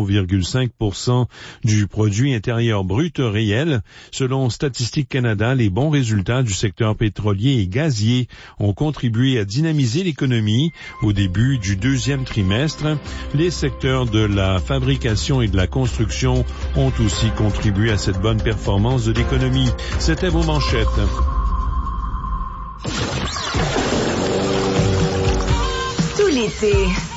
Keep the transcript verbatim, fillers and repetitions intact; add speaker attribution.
Speaker 1: zéro virgule cinq pour cent du produit intérieur brut réel. Selon Statistique Canada, les bons résultats du secteur pétrolier et gazier ont contribué à dynamiser l'économie. Au début du deuxième trimestre, les secteurs de la fabrication et de la construction ont aussi contribué à cette bonne performance de l'économie. C'était vos manchettes.
Speaker 2: Tout l'été,